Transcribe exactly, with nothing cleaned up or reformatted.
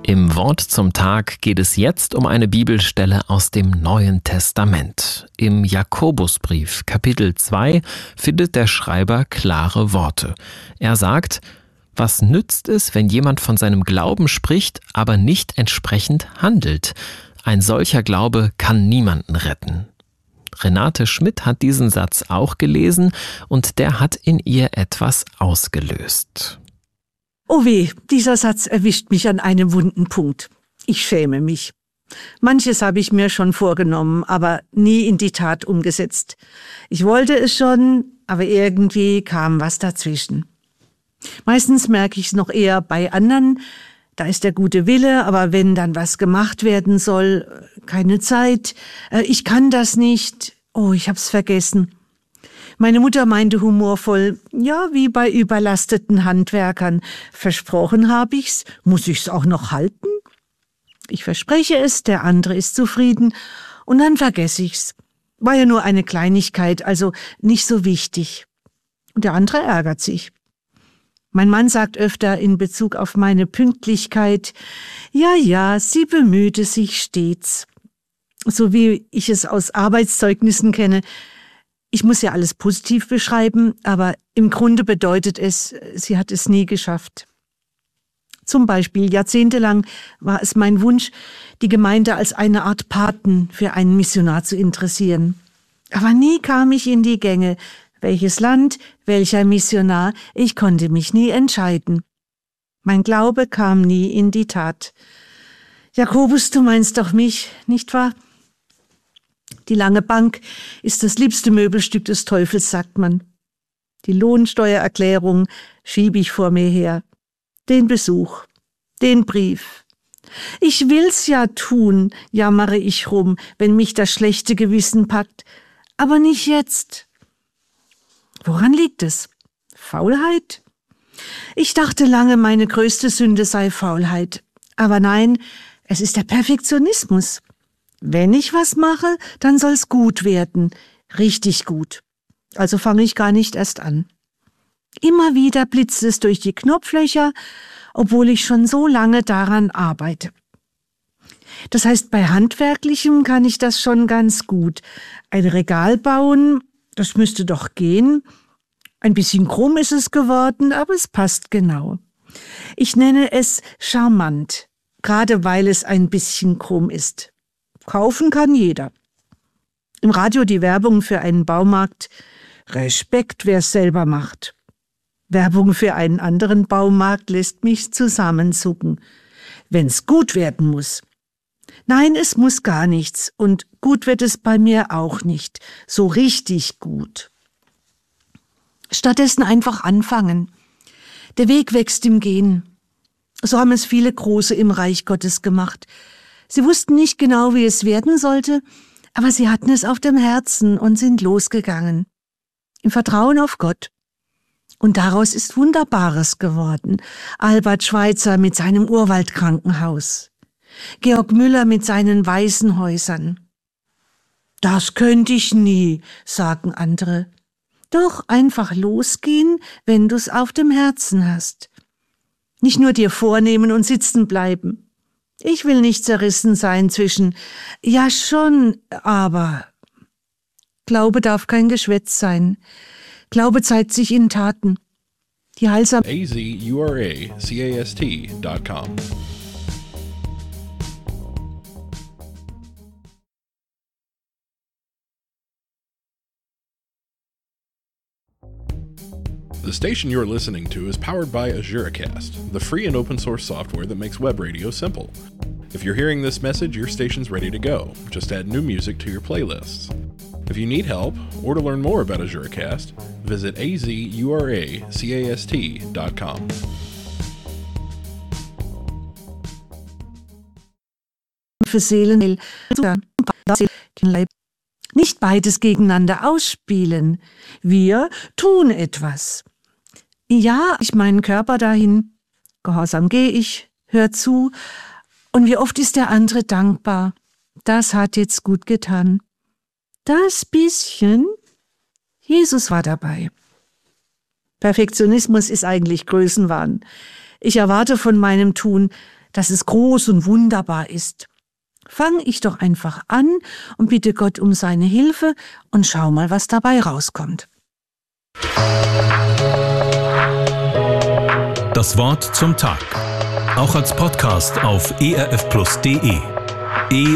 Im Wort zum Tag geht es jetzt um eine Bibelstelle aus dem Neuen Testament. Im Jakobusbrief Kapitel zwei findet der Schreiber klare Worte. Er sagt: Was nützt es, wenn jemand von seinem Glauben spricht, aber nicht entsprechend handelt? Ein solcher Glaube kann niemanden retten. Renate Schmidt hat diesen Satz auch gelesen und der hat in ihr etwas ausgelöst. Oh weh, dieser Satz erwischt mich an einem wunden Punkt. Ich schäme mich. Manches habe ich mir schon vorgenommen, aber nie in die Tat umgesetzt. Ich wollte es schon, aber irgendwie kam was dazwischen. Meistens merke ich es noch eher bei anderen. Da ist der gute Wille, aber wenn dann was gemacht werden soll, keine Zeit, ich kann das nicht, oh, ich hab's vergessen. Meine Mutter meinte humorvoll, ja, wie bei überlasteten Handwerkern. Versprochen habe ich's, muss ich's auch noch halten? Ich verspreche es, der andere ist zufrieden und dann vergesse ich's. War ja nur eine Kleinigkeit, also nicht so wichtig. Und der andere ärgert sich. Mein Mann sagt öfter in Bezug auf meine Pünktlichkeit, ja, ja, sie bemühte sich stets. So wie ich es aus Arbeitszeugnissen kenne. Ich muss ja alles positiv beschreiben, aber im Grunde bedeutet es, sie hat es nie geschafft. Zum Beispiel jahrzehntelang war es mein Wunsch, die Gemeinde als eine Art Paten für einen Missionar zu interessieren. Aber nie kam ich in die Gänge. Welches Land, welcher Missionar, ich konnte mich nie entscheiden. Mein Glaube kam nie in die Tat. Jakobus, du meinst doch mich, nicht wahr? Die lange Bank ist das liebste Möbelstück des Teufels, sagt man. Die Lohnsteuererklärung schiebe ich vor mir her. Den Besuch, den Brief. Ich will's ja tun, jammere ich rum, wenn mich das schlechte Gewissen packt. Aber nicht jetzt. Woran liegt es? Faulheit? Ich dachte lange, meine größte Sünde sei Faulheit. Aber nein, es ist der Perfektionismus. Wenn ich was mache, dann soll's gut werden. Richtig gut. Also fange ich gar nicht erst an. Immer wieder blitzt es durch die Knopflöcher, obwohl ich schon so lange daran arbeite. Das heißt, bei Handwerklichem kann ich das schon ganz gut. Ein Regal bauen, das müsste doch gehen. Ein bisschen krumm ist es geworden, aber es passt genau. Ich nenne es charmant, gerade weil es ein bisschen krumm ist. Kaufen kann jeder. Im Radio die Werbung für einen Baumarkt. Respekt, wer es selber macht. Werbung für einen anderen Baumarkt lässt mich zusammenzucken. Wenn's gut werden muss. Nein, es muss gar nichts. Und gut wird es bei mir auch nicht. So richtig gut. Stattdessen einfach anfangen. Der Weg wächst im Gehen. So haben es viele Große im Reich Gottes gemacht. Sie wussten nicht genau, wie es werden sollte, aber sie hatten es auf dem Herzen und sind losgegangen. Im Vertrauen auf Gott. Und daraus ist Wunderbares geworden. Albert Schweitzer mit seinem Urwaldkrankenhaus. Georg Müller mit seinen Waisenhäusern. Das könnte ich nie, sagen andere. Doch einfach losgehen, wenn du's auf dem Herzen hast. Nicht nur dir vornehmen und sitzen bleiben. Ich will nicht zerrissen sein zwischen ja schon, aber. Glaube darf kein Geschwätz sein. Glaube zeigt sich in Taten. Die heilsam A Z U R A C A S T dot com. The station you're listening to is powered by AzureCast, the free and open source software that makes web radio simple. If you're hearing this message, your station's ready to go. Just add new music to your playlists. If you need help or to learn more about AzureCast, visit A Z U R A C A S T dot com. Für Seelen, nicht beides gegeneinander ausspielen. Wir tun etwas. Ja, ich meinen Körper dahin, gehorsam gehe ich, hör zu, und wie oft ist der andere dankbar. Das hat jetzt gut getan. Das bisschen, Jesus war dabei. Perfektionismus ist eigentlich Größenwahn. Ich erwarte von meinem Tun, dass es groß und wunderbar ist. Fang ich doch einfach an und bitte Gott um seine Hilfe und schau mal, was dabei rauskommt. Das Wort zum Tag. Auch als Podcast auf e r f plus punkt d e.